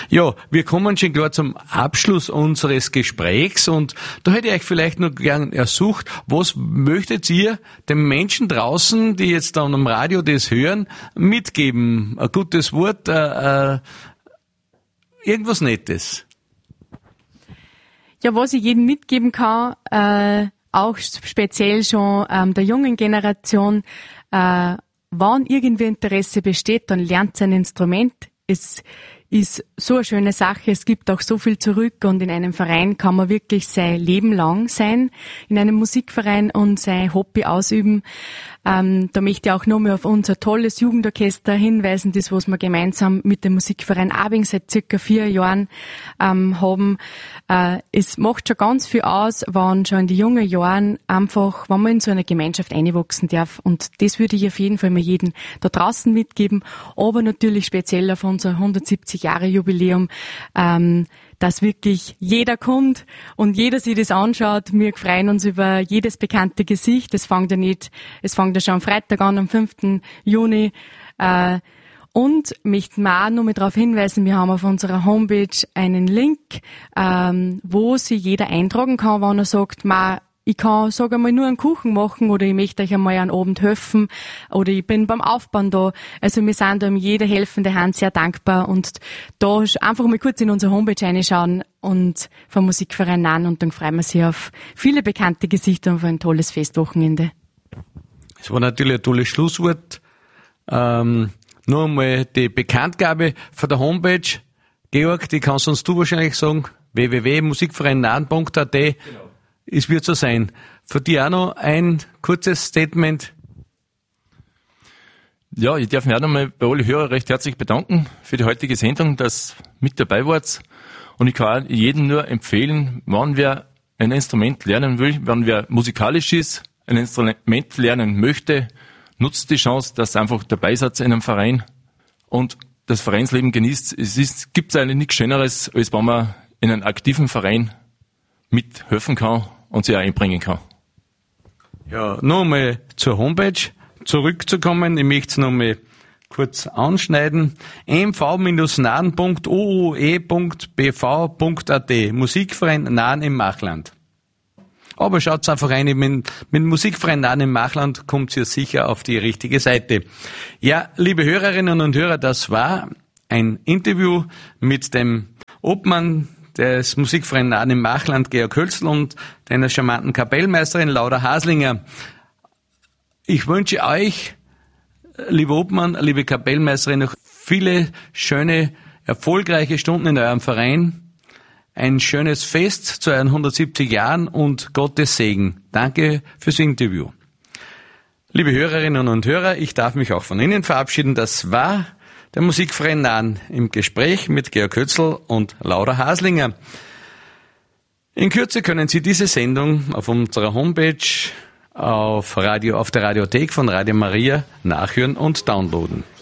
Ja, wir kommen schon klar zum Abschluss unseres Gesprächs und da hätte ich euch vielleicht noch gern ersucht, was möchtet ihr den Menschen draußen, die jetzt dann am Radio das hören, mitgeben? Ein gutes Wort, irgendwas Nettes? Ja, was ich jedem mitgeben kann, auch speziell schon der jungen Generation, wenn irgendwie Interesse besteht, dann lernt ein Instrument. Es ist so eine schöne Sache, es gibt auch so viel zurück und in einem Verein kann man wirklich sein Leben lang sein, in einem Musikverein und sein Hobby ausüben. Da möchte ich auch nochmal auf unser tolles Jugendorchester hinweisen, das was wir gemeinsam mit dem Musikverein Abing seit circa 4 Jahren haben. Es macht schon ganz viel aus, wenn schon in die jungen Jahren einfach, wenn man in so einer Gemeinschaft einwachsen darf. Und das würde ich auf jeden Fall mal jedem da draußen mitgeben, aber natürlich speziell auf unser 170-Jahre-Jubiläum, dass wirklich jeder kommt und jeder sich das anschaut. Wir freuen uns über jedes bekannte Gesicht. Es fängt ja schon am Freitag an, am 5. Juni. Und möchten wir auch noch mal darauf hinweisen, wir haben auf unserer Homepage einen Link, wo sich jeder eintragen kann, wenn er sagt, ich kann, sag einmal, nur einen Kuchen machen oder ich möchte euch einmal einen Abend helfen oder ich bin beim Aufbauen da. Also wir sind da um jede helfende Hand sehr dankbar und da einfach mal kurz in unsere Homepage reinschauen und vom Musikverein an und dann freuen wir uns auf viele bekannte Gesichter und auf ein tolles Festwochenende. Das war natürlich ein tolles Schlusswort. Nur einmal die Bekanntgabe von der Homepage. Georg, die kannst uns du wahrscheinlich sagen, www.musikvereinnahen.at. Genau. Es wird so sein. Für dich auch noch ein kurzes Statement. Ja, ich darf mich auch nochmal bei allen Hörern recht herzlich bedanken für die heutige Sendung, dass mit dabei wart. Und ich kann auch jedem nur empfehlen, wenn wer ein Instrument lernen will, wenn wer musikalisch ist, ein Instrument lernen möchte, nutzt die Chance, dass ihr einfach dabei seid in einem Verein und das Vereinsleben genießt. Gibt eigentlich nichts Schöneres, als wenn man in einem aktiven Verein mithelfen kann und sich auch einbringen kann. Ja, noch einmal zur Homepage zurückzukommen. Ich möchte es noch mal kurz anschneiden. mv-nahen.ooe.bv.at Musikverein Nahen im Machland. Aber schaut einfach rein, mit Musikverein Nahen im Machland kommt ihr sicher auf die richtige Seite. Ja, liebe Hörerinnen und Hörer, das war ein Interview mit dem Obmann des Musikvereins Nahen im Machland, Georg Hölzl, und deiner charmanten Kapellmeisterin Laura Haslinger. Ich wünsche euch, lieber Obmann, liebe Kapellmeisterin, noch viele schöne, erfolgreiche Stunden in eurem Verein. Ein schönes Fest zu euren 170 Jahren und Gottes Segen. Danke fürs Interview. Liebe Hörerinnen und Hörer, ich darf mich auch von Ihnen verabschieden. Das war der Musikverein Nahen im Gespräch mit Georg Hölzl und Laura Haslinger. In Kürze können Sie diese Sendung auf unserer Homepage, auf der Radiothek von Radio Maria nachhören und downloaden.